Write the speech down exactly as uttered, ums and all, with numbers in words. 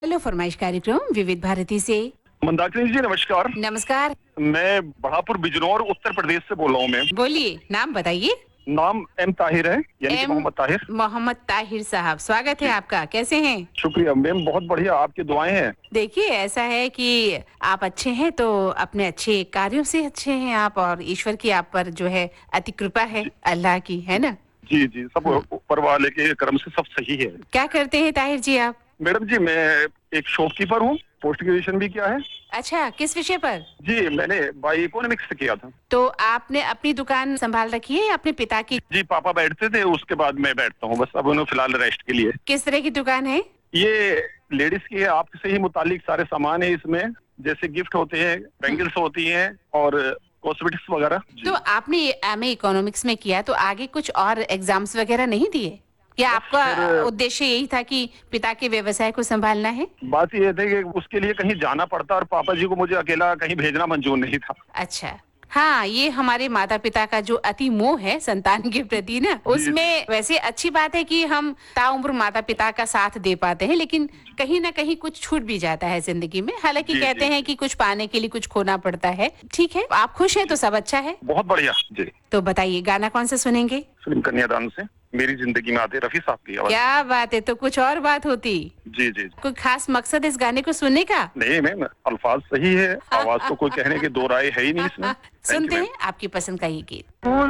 Hello फरमाइश कार्यक्रम विविध भारती से। मंदाकिनी जी नमस्कार। नमस्कार। मैं बढ़ापुर बिजनौर उत्तर प्रदेश से बोल रहा हूँ। मैं बोलिए, नाम बताइए। नाम एम ताहिर है, यानी कि एम मोहम्मद ताहिर। मोहम्मद ताहिर साहब, स्वागत है जी, आपका। कैसे हैं? शुक्रिया मैम, बहुत बढ़िया, आपकी दुआएं हैं। देखिए, ऐसा है कि आप अच्छे हैं तो अपने अच्छे कार्यों से अच्छे हैं आप, और ईश्वर की आप पर जो है अति कृपा है, जी अल्लाह की, है ना? जी जी सब हम्म। ऊपर वाले के करम से सब सही है। क्या करते हैं ताहिर जी आप? मैडम जी, मैं एक शॉपकीपर हूँ, पोस्ट ग्रेजुएशन भी किया है। अच्छा, किस विषय पर? जी, मैंने बाई इकोनॉमिक्स से किया था। तो आपने अपनी दुकान संभाल रखी है या अपने पिता की? जी, पापा बैठते थे, उसके बाद मैं बैठता हूँ, बस अब उन्हें फिलहाल रेस्ट के लिए। किस तरह की दुकान है? ये लेडीज की है, आपसे ही मुतालिक सारे सामान है इसमें, जैसे गिफ्ट होते हैं, बैंगल्स होती हैं और कॉस्मेटिक्स वगैरह। तो जी, आपने एम ए इकोनॉमिक्स में किया तो आगे कुछ और एग्जाम्स वगैरह नहीं दिए? या बस आपका फिर उद्देश्य यही था कि पिता के व्यवसाय को संभालना है? बात ये थी कि उसके लिए कहीं जाना पड़ता और पापा जी को मुझे अकेला कहीं भेजना मंजूर नहीं था। अच्छा। हाँ, ये हमारे माता पिता का जो अति मोह है संतान के प्रति ना, जी जी उसमें वैसे अच्छी बात है कि हम ताउम्र माता पिता का साथ दे पाते हैं, लेकिन कहीं ना कहीं कुछ छूट भी जाता है जिंदगी में। हालांकि जी कहते जी हैं कि कुछ पाने के लिए कुछ खोना पड़ता है। ठीक है, आप खुश हैं तो जी, सब अच्छा है। बहुत बढ़िया जी। तो बताइए, गाना कौन सा सुनेंगे? फिल्म कन्यादान से मेरी जिंदगी में आते रफी साहब की आवाज। क्या बात है, तो कुछ और बात होती। जी जी जी। कोई खास मकसद इस गाने को सुनने का? नहीं मैम, अल्फाज सही है, आवाज तो कोई कहने की दो राय है ही नहीं इसमें। थैंक यू सुनते मैम। हैं आपकी पसंद का ये गीत।